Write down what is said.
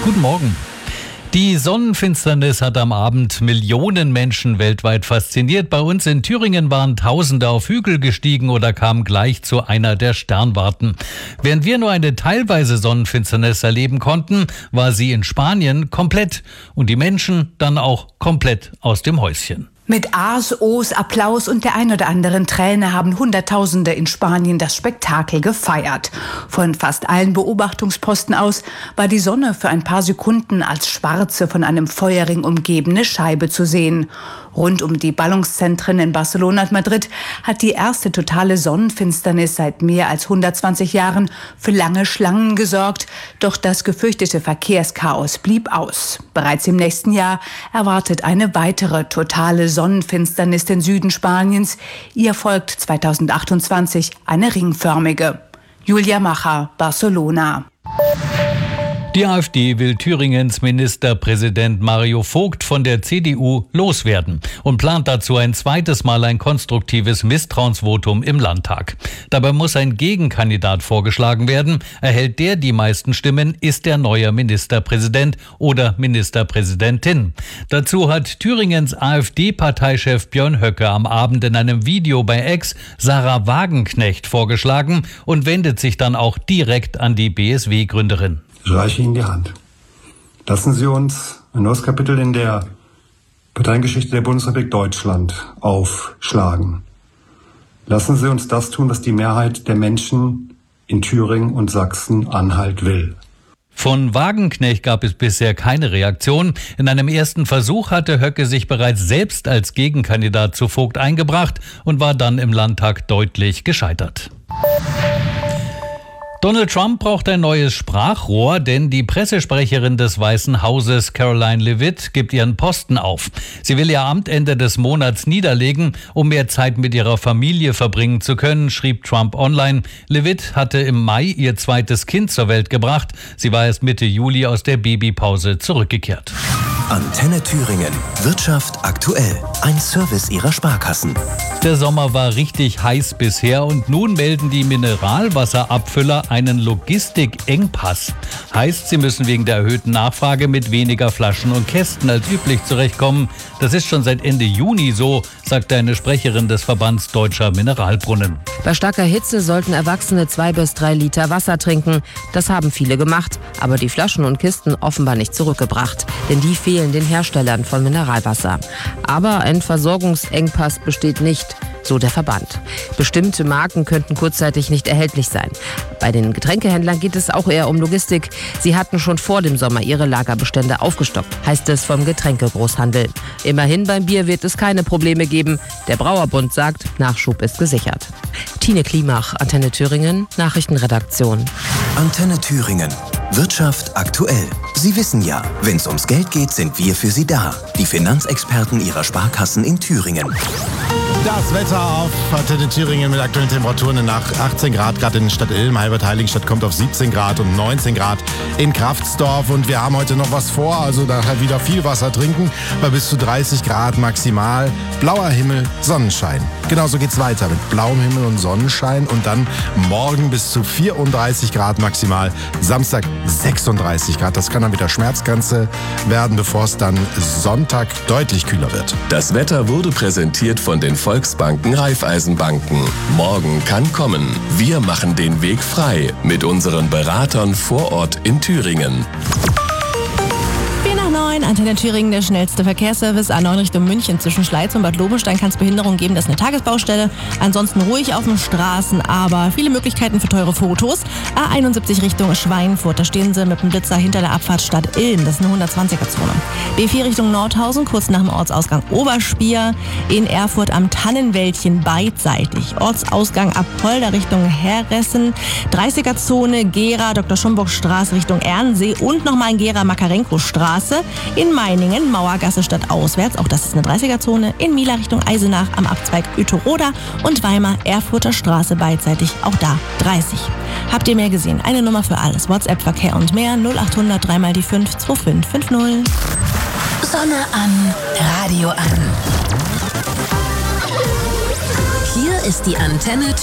Guten Morgen. Die Sonnenfinsternis hat am Abend Millionen Menschen weltweit fasziniert. Bei uns in Thüringen waren Tausende auf Hügel gestiegen oder kamen gleich zu einer der Sternwarten. Während wir nur eine teilweise Sonnenfinsternis erleben konnten, war sie in Spanien komplett und die Menschen dann auch komplett aus dem Häuschen. Mit A's, O's, Applaus und der ein oder anderen Träne haben Hunderttausende in Spanien das Spektakel gefeiert. Von fast allen Beobachtungsposten aus war die Sonne für ein paar Sekunden als schwarze, von einem Feuerring umgebene Scheibe zu sehen. Rund um die Ballungszentren in Barcelona und Madrid hat die erste totale Sonnenfinsternis seit mehr als 120 Jahren für lange Schlangen gesorgt. Doch das gefürchtete Verkehrschaos blieb aus. Bereits im nächsten Jahr erwartet eine weitere totale Sonnenfinsternis den Süden Spaniens. Ihr folgt 2028 eine ringförmige. Julia Macher, Barcelona. Die AfD will Thüringens Ministerpräsident Mario Vogt von der CDU loswerden und plant dazu ein zweites Mal ein konstruktives Misstrauensvotum im Landtag. Dabei muss ein Gegenkandidat vorgeschlagen werden. Erhält der die meisten Stimmen, ist der neue Ministerpräsident oder Ministerpräsidentin. Dazu hat Thüringens AfD-Parteichef Björn Höcke am Abend in einem Video bei X Sarah Wagenknecht vorgeschlagen und wendet sich dann auch direkt an die BSW-Gründerin. Ich reiche Ihnen die Hand. Lassen Sie uns ein neues Kapitel in der Parteiengeschichte der Bundesrepublik Deutschland aufschlagen. Lassen Sie uns das tun, was die Mehrheit der Menschen in Thüringen und Sachsen-Anhalt will. Von Wagenknecht gab es bisher keine Reaktion. In einem ersten Versuch hatte Höcke sich bereits selbst als Gegenkandidat zu Vogt eingebracht und war dann im Landtag deutlich gescheitert. Donald Trump braucht ein neues Sprachrohr, denn die Pressesprecherin des Weißen Hauses, Karoline Leavitt, gibt ihren Posten auf. Sie will ihr Amt Ende des Monats niederlegen, um mehr Zeit mit ihrer Familie verbringen zu können, schrieb Trump online. Leavitt hatte im Mai ihr zweites Kind zur Welt gebracht. Sie war erst Mitte Juli aus der Babypause zurückgekehrt. Antenne Thüringen. Wirtschaft aktuell. Ein Service Ihrer Sparkassen. Der Sommer war richtig heiß bisher und nun melden die Mineralwasserabfüller einen Logistikengpass. Heißt, sie müssen wegen der erhöhten Nachfrage mit weniger Flaschen und Kästen als üblich zurechtkommen. Das ist schon seit Ende Juni so, sagte eine Sprecherin des Verbands Deutscher Mineralbrunnen. Bei starker Hitze sollten Erwachsene 2 bis 3 Liter Wasser trinken. Das haben viele gemacht, aber die Flaschen und Kisten offenbar nicht zurückgebracht. Denn die fehlen den Herstellern von Mineralwasser. Aber ein Versorgungsengpass besteht nicht, so der Verband. Bestimmte Marken könnten kurzzeitig nicht erhältlich sein. Bei den Getränkehändlern geht es auch eher um Logistik. Sie hatten schon vor dem Sommer ihre Lagerbestände aufgestockt, heißt es vom Getränkegroßhandel. Immerhin beim Bier wird es keine Probleme geben. Der Brauerbund sagt, Nachschub ist gesichert. Tine Klimach, Antenne Thüringen, Nachrichtenredaktion. Antenne Thüringen. Wirtschaft aktuell. Sie wissen ja, wenn es ums Geld geht, sind wir für Sie da. Die Finanzexperten Ihrer Sparkassen in Thüringen. Das Wetter auf Antenne Thüringen mit aktuellen Temperaturen nach 18 Grad, gerade in Stadt Ilm. Halbert-Heiligenstadt kommt auf 17 Grad und 19 Grad in Kraftsdorf. Und wir haben heute noch was vor, also nachher wieder viel Wasser trinken, bei bis zu 30 Grad maximal. Blauer Himmel, Sonnenschein. Genauso geht's weiter mit blauem Himmel und Sonnenschein und dann morgen bis zu 34 Grad maximal. Samstag 36 Grad. Das kann dann wieder Schmerzgrenze werden, bevor es dann Sonntag deutlich kühler wird. Das Wetter wurde präsentiert von den Volksbanken Raiffeisenbanken. Morgen kann kommen. Wir machen den Weg frei mit unseren Beratern vor Ort in Thüringen. Antenne Thüringen, der schnellste Verkehrsservice. A9 Richtung München zwischen Schleiz und Bad Lobenstein kann es Behinderung geben. Das ist eine Tagesbaustelle. Ansonsten ruhig auf den Straßen, aber viele Möglichkeiten für teure Fotos. A71 Richtung Schweinfurt. Da stehen sie mit dem Blitzer hinter der Abfahrt Stadt Ilm. Das ist eine 120er-Zone. B4 Richtung Nordhausen, kurz nach dem Ortsausgang Oberspier. In Erfurt am Tannenwäldchen beidseitig. Ortsausgang Apolda Richtung Heressen. 30er-Zone Gera, Dr. Schomburg Straße Richtung Ernsee und nochmal in Gera Makarenko Straße. In Meiningen, Mauergasse stadtauswärts, auch das ist eine 30er-Zone. In Mila Richtung Eisenach am Abzweig Ueterode und Weimar Erfurter Straße beidseitig, auch da 30. Habt ihr mehr gesehen? Eine Nummer für alles. WhatsApp, Verkehr und mehr 0800 3 mal die 5 2550. Sonne an, Radio an. Hier ist die Antenne